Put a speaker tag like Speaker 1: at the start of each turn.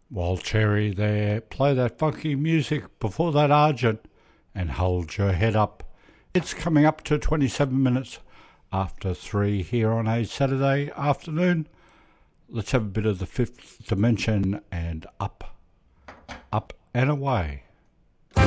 Speaker 1: Wild Cherry there, play that funky music before that Argent and hold your head up. It's coming up to 27 minutes after 3 here on a Saturday afternoon. Let's have a bit of the Fifth Dimension and up and away.